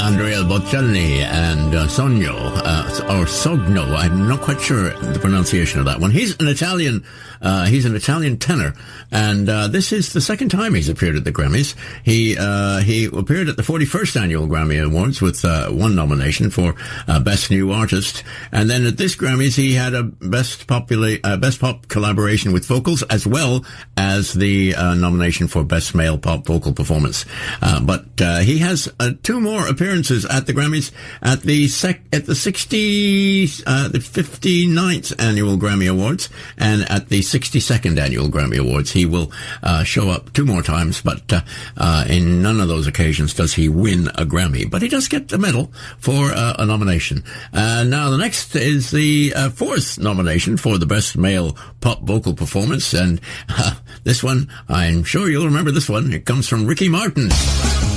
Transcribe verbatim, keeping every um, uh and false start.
Andrea Bocelli and uh, Sogno, uh, or Sogno, I'm not quite sure the pronunciation of that one. He's an Italian, uh, he's an Italian tenor, and uh, this is the second time he's appeared at the Grammys. He uh, he appeared at the forty-first Annual Grammy Awards with uh, one nomination for uh, Best New Artist, and then at this Grammys he had a Best Popula- uh, Best Pop Collaboration with Vocals, as well as the uh, nomination for Best Male Pop Vocal Performance. Uh, but uh, he has uh, two more appearances at the Grammys at the sec- at the sixty uh, the fifty-ninth Annual Grammy Awards and at the sixty-second Annual Grammy Awards. He will uh, show up two more times, but uh, uh, in none of those occasions does he win a Grammy. But he does get a medal for uh, a nomination. Uh, now the next is the uh, fourth nomination for the Best Male Pop Vocal Performance, and uh, this one, I'm sure you'll remember this one. It comes from Ricky Martin.